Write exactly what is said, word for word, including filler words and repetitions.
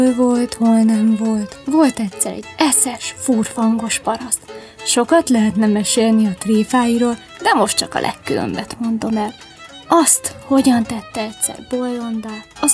Hol volt, hol nem volt. Volt egyszer egy eszes, furfangos paraszt. Sokat lehetne mesélni a tréfáiról, de most csak a legkülönbet mondom el. Azt, hogyan tette egyszer bolondá az